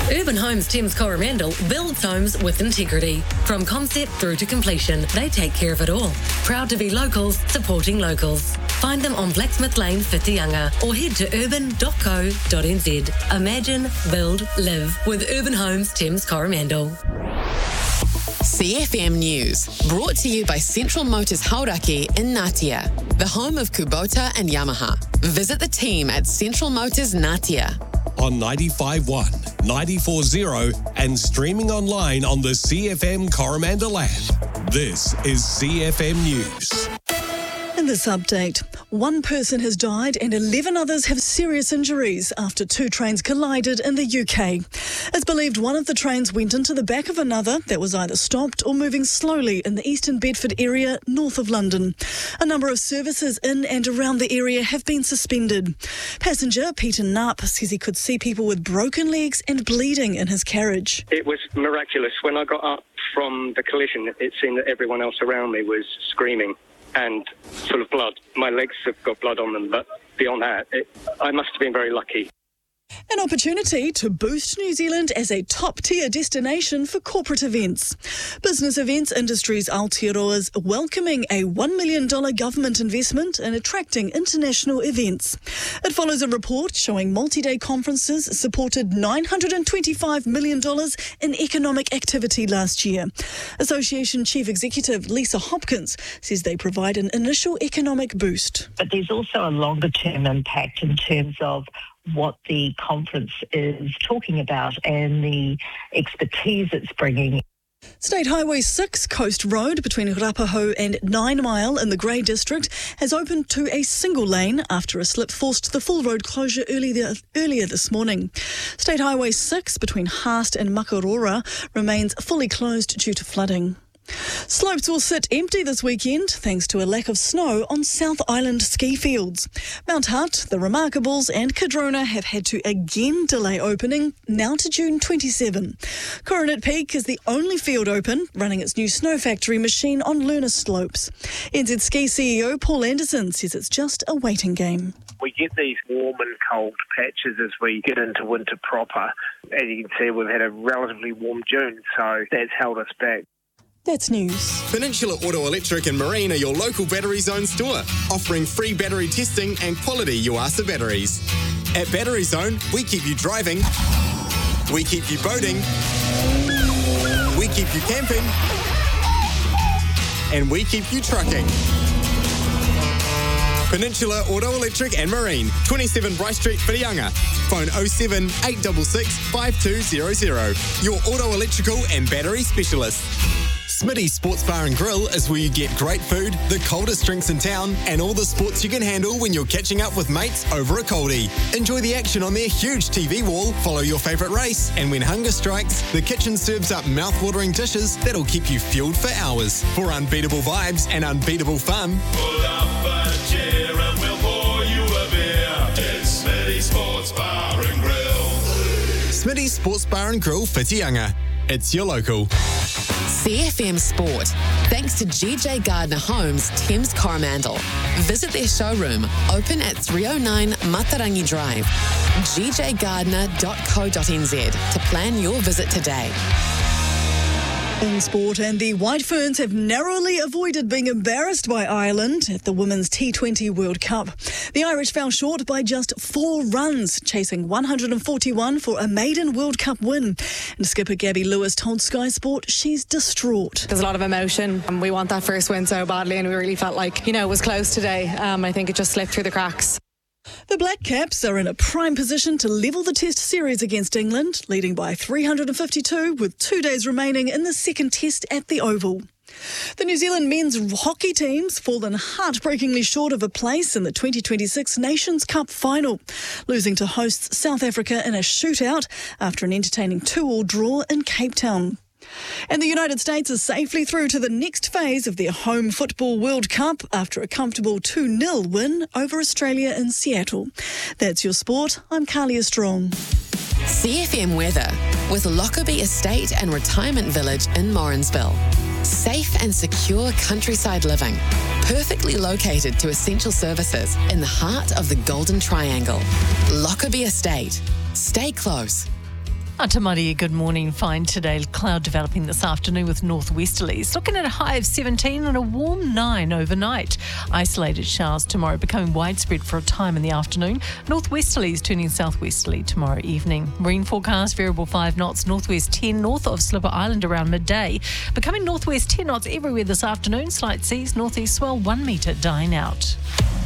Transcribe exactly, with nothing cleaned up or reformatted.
Urban Homes Thames Coromandel builds homes with integrity. From concept through to completion, they take care of it all. Proud to be locals, supporting locals. Find them on Blacksmith Lane, Whitianga, or head to urban dot co dot n z. Imagine, build, live with Urban Homes Thames Coromandel. C F M News, brought to you by Central Motors Hauraki in Ngatea, the home of Kubota and Yamaha. Visit the team at Central Motors Ngatea. On ninety-five point one, ninety-four point zero and streaming online on the C F M Coromandel app. This is C F M News. In this update, one person has died and eleven others have serious injuries after two trains collided in the U K. It's believed one of the trains went into the back of another that was either stopped or moving slowly in the Eastern Bedford area north of London. A number of services in and around the area have been suspended. Passenger Peter Knapp says he could see people with broken legs and bleeding in his carriage. It was miraculous. When I got up from the collision, it seemed that everyone else around me was screaming and full of blood. My legs have got blood on them, but beyond that, it, I must have been very lucky. An opportunity to boost New Zealand as a top-tier destination for corporate events. Business Events Industries Aotearoa is welcoming a one million dollars government investment in attracting international events. It follows a report showing multi-day conferences supported nine hundred twenty-five million dollars in economic activity last year. Association Chief Executive Lisa Hopkins says they provide an initial economic boost. But there's also a longer-term impact in terms of what the conference is talking about and the expertise it's bringing. State Highway six Coast Road between Rapaho and Nine Mile in the Grey District has opened to a single lane after a slip forced the full road closure earlier, earlier this morning. State Highway six between Haast and Makarora remains fully closed due to flooding. Slopes will sit empty this weekend thanks to a lack of snow on South Island ski fields. Mount Hutt, the Remarkables and Cadrona have had to again delay opening, now to June twenty-seventh. Coronet Peak is the only field open, running its new Snow Factory machine on Lerner slopes. N Z Ski C E O Paul Anderson says it's just a waiting game. We get these warm and cold patches as we get into winter proper. As you can see, we've had a relatively warm June, so that's held us back. That's news. Peninsula Auto Electric and Marine are your local Battery Zone store, offering free battery testing and quality Yuasa batteries. At Battery Zone, we keep you driving, we keep you boating, we keep you camping, and we keep you trucking. Peninsula Auto Electric and Marine, twenty-seven Bryce Street, Whitianga. Phone oh seven, eight six six, five two zero zero. Your auto electrical and battery specialist. Smitty's Sports Bar and Grill is where you get great food, the coldest drinks in town, and all the sports you can handle when you're catching up with mates over a coldie. Enjoy the action on their huge T V wall, follow your favourite race, and when hunger strikes, the kitchen serves up mouth-watering dishes that'll keep you fueled for hours. For unbeatable vibes and unbeatable fun, pull up a chair and we'll pour you a beer. It's Smitty's Sports Bar and Grill. Smitty's Sports Bar and Grill, Whitianga. It's your local. C F M Sport, thanks to G J Gardner Homes, Thames Coromandel. Visit their showroom, open at three oh nine Matarangi Drive, g j gardner dot co dot n z to plan your visit today. In sport, and the White Ferns have narrowly avoided being embarrassed by Ireland at the Women's T twenty World Cup. The Irish fell short by just four runs, chasing one hundred forty-one for a maiden World Cup win. And skipper Gabby Lewis told Sky Sport she's distraught. There's a lot of emotion, and we want that first win so badly, and we really felt like, you know, it was close today. Um, I think it just slipped through the cracks. The Black Caps are in a prime position to level the Test series against England, leading by three hundred fifty-two with two days remaining in the second Test at the Oval. The New Zealand men's hockey team's fallen heartbreakingly short of a place in the twenty twenty-six Nations Cup final, losing to hosts South Africa in a shootout after an entertaining two-all draw in Cape Town. And the United States is safely through to the next phase of their home football World Cup after a comfortable two nil win over Australia in Seattle. That's your sport. I'm Carlia Strong. C F M weather with Lockerbie Estate and Retirement Village in Morrinsville. Safe and secure countryside living, perfectly located to essential services in the heart of the Golden Triangle. Lockerbie Estate. Stay close. Atamaria, good morning. Fine today. Cloud developing this afternoon with northwesterlies. Looking at a high of seventeen and a warm nine overnight. Isolated showers tomorrow, becoming widespread for a time in the afternoon. Northwesterlies turning southwesterly tomorrow evening. Marine forecast, variable five knots, northwest ten, north of Slipper Island around midday. Becoming northwest ten knots everywhere this afternoon. Slight seas, northeast swell one metre dying out.